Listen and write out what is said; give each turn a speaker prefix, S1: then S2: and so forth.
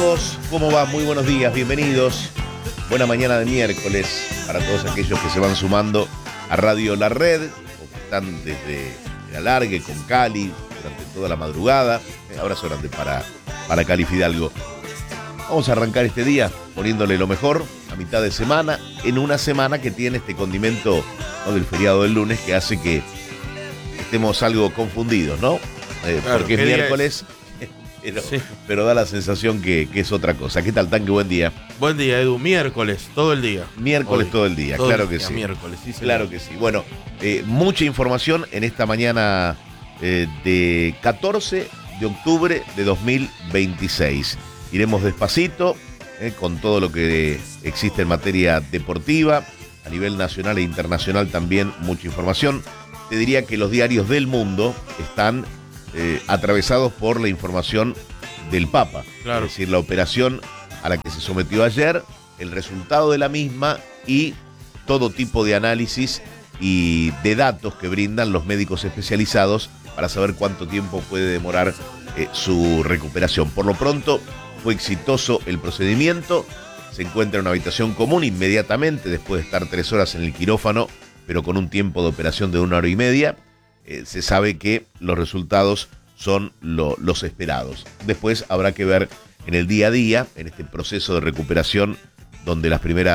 S1: ¿Cómo va? Muy buenos días, bienvenidos. Buena mañana de miércoles para todos aquellos que se van sumando a Radio La Red, o que están desde el alargue con Cali durante toda la madrugada. Abrazo grande para Cali Fidalgo. Vamos a arrancar este día poniéndole lo mejor a mitad de semana, en una semana que tiene este condimento, ¿no?, del feriado del lunes, que hace que estemos algo confundidos, ¿no?
S2: Claro,
S1: porque es miércoles. Pero da la sensación que es otra cosa. ¿Qué tal, Tanque? Buen día.
S2: Buen día, Edu. Miércoles, todo el día.
S1: Miércoles
S2: Hoy,
S1: todo el día,
S2: todo
S1: claro
S2: el
S1: que
S2: día,
S1: sí.
S2: Miércoles, sí,
S1: claro que sí. Bueno, mucha información en esta mañana de 14 de octubre de 2026. Iremos despacito con todo lo que existe en materia deportiva. A nivel nacional e internacional también mucha información. Te diría que los diarios del mundo están atravesados por la información del Papa,
S2: claro.
S1: Es decir, la operación a la que se sometió ayer, el resultado de la misma y todo tipo de análisis y de datos que brindan los médicos especializados para saber cuánto tiempo puede demorar su recuperación. Por lo pronto, fue exitoso el procedimiento, se encuentra en una habitación común inmediatamente después de estar 3 horas en el quirófano, pero con un tiempo de operación de 1 hora y media. Se sabe que los resultados son los esperados. Después habrá que ver en el día a día, en este proceso de recuperación, donde las primeras